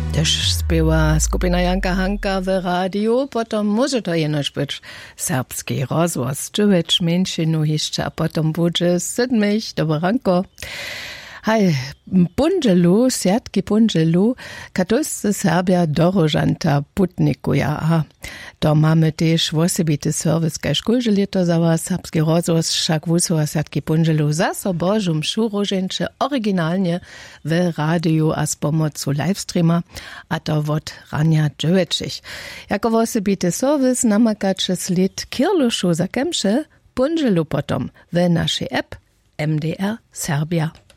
Też śpiewa skupina Janka Hanka w radiu, potom może to jenoż być serbski rozgłos, czuwać mężczyznu jeszcze, a potom będzie sydmich, dobranko. Hej, Bundżelu, Siatki Bundżelu, katolscy Serbia dorożanta putnikuja. A to mamy też osobity serwis, kaj szkolże leto za was serbski rozgłos, však wusova Siatki Bundżelu za sobożu mšu roženče originalnie w radiu a z pomocą livestreama, a to od rania 9. Jako osobity serwis namakacze slid Kirluszu za kemše Bundżelu potom w naszej app MDR Serbia.